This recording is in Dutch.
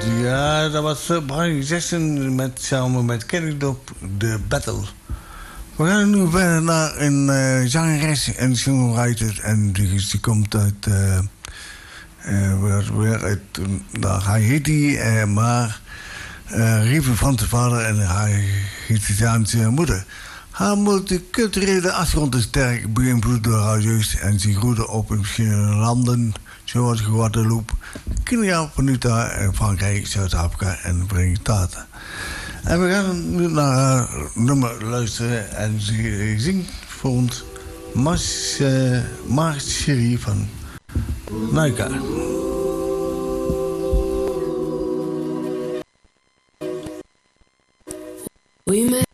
Ja, dat was Brian Jackson samen met Kenny Dop, The Battle. We gaan nu verder naar een zangeres en songwriter. En die komt uit, weer uit Haiti, maar riep een Franse vader en Haitiaanse moeder. Haar multiculturele achtergrond is sterk beïnvloed door haar jeugd en ze groeide op in verschillende landen, zoals Guadeloupe, Kenia, Vanuatu, Frankrijk, Zuid-Afrika en de Verenigde Staten. En we gaan nu naar haar nummer luisteren en ze zingt voor ons Marcherie van Naika. We met